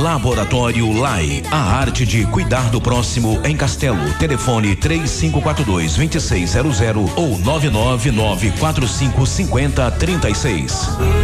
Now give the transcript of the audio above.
Laboratório Lai, a arte de cuidar do próximo em Castelo. Telefone 3542-2600 ou 999455036.